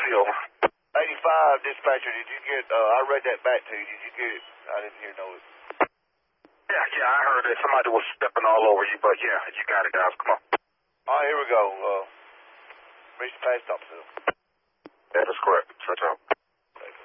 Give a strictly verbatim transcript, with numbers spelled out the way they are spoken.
over. eighty-five, dispatcher, did you get, uh, I read that back to you. Did you get it? I didn't hear no. Yeah, yeah, I heard that somebody was stepping all over you, but yeah, you got it, guys. Come on. All right, here we go. Uh, reach the past officer. That is correct. Shut up.